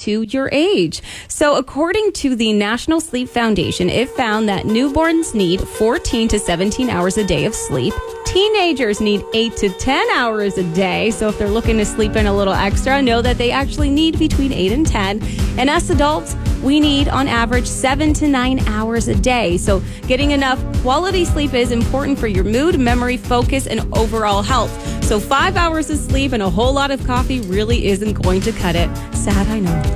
to your age. So according to the National Sleep Foundation, it found that newborns need 14 to 17 hours a day of sleep. Teenagers need 8 to 10 hours a day. So if they're looking to sleep in a little extra, know that they actually need between 8 and 10. And us adults, we need on average 7 to 9 hours a day. So getting enough quality sleep is important for your mood, memory, focus, and overall health. So 5 hours of sleep and a whole lot of coffee really isn't going to cut it. Sad, I know.